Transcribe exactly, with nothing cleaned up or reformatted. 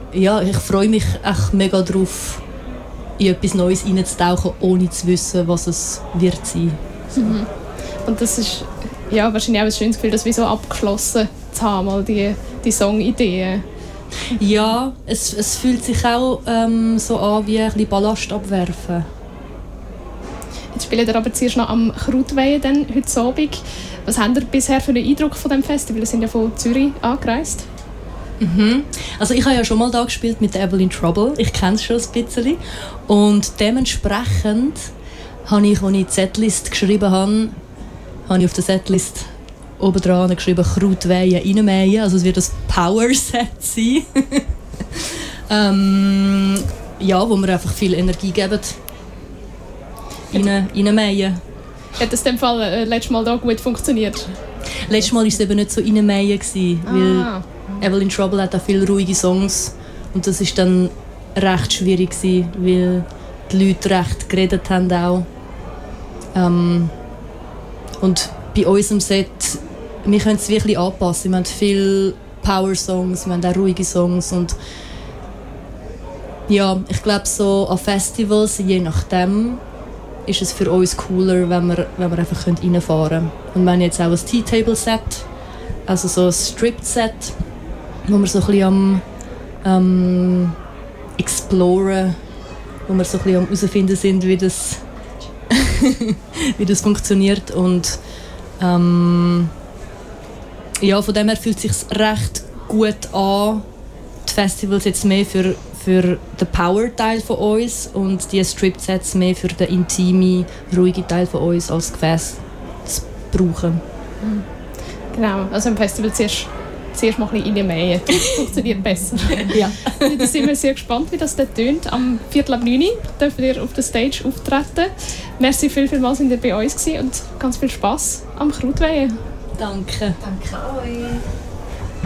ja, ich freue mich echt mega drauf, in etwas Neues reinzutauchen, ohne zu wissen, was es wird sein. So. Mhm. Und das ist ja, wahrscheinlich auch ein schönes Gefühl, das wie so abgeschlossen zu haben, mal die, die Songideen. Ja, es, es fühlt sich auch ähm, so an wie ein bisschen Ballast abwerfen. Jetzt spielt ihr aber zuerst noch am Krautweihen dann, heute Abend. Was habt ihr bisher für einen Eindruck von diesem Festival? Wir sind ja von Zürich angereist. Mhm. Also ich habe ja schon mal da gespielt mit Evelyn Trouble. Ich kenne es schon ein bisschen. Und dementsprechend habe ich, als ich die Setlist geschrieben habe, habe ich auf der Setlist oben dran geschrieben Krautweihen reinmähen. Also es wird ein Power-Set sein. ähm, ja, wo wir einfach viel Energie geben. Rein, reinmähen. Hat das in dem Fall äh, letztes Mal da gut funktioniert? Letztes Mal war es eben nicht so reinmähen, ah. weil Evelyn Trouble hat auch viele ruhige Songs und das war dann recht schwierig gewesen, weil die Leute recht geredet haben auch. Ähm, und bei unserem Set, wir können es wirklich anpassen. Wir haben viele Power-Songs, wir haben auch ruhige Songs und ja, ich glaube so an Festivals, je nachdem, ist es für uns cooler, wenn wir, wenn wir einfach reinfahren können. Und wir haben jetzt auch ein Tea-Table-Set, also so ein Stripped-Set, wo wir so ein bisschen am ähm, exploren, wo wir so ein bisschen am herausfinden sind, wie das, wie das funktioniert. Und ähm, ja, von dem her fühlt es sich recht gut an. Die Festivals jetzt mehr für für den Power-Teil von uns und die Strip-Sets mehr für den intimen, ruhigen Teil von uns als Gefäß zu brauchen. Genau, also im Festival zuerst, zuerst mal ein bisschen reinmähen. Das funktioniert besser. Ja. Da sind wir sehr gespannt, wie das dort tönt. Am Viertel ab neun dürfen wir auf der Stage auftreten. Merci viel, vielmals, sind ihr bei uns gewesen und ganz viel Spass am Krautweihen. Danke. Danke euch.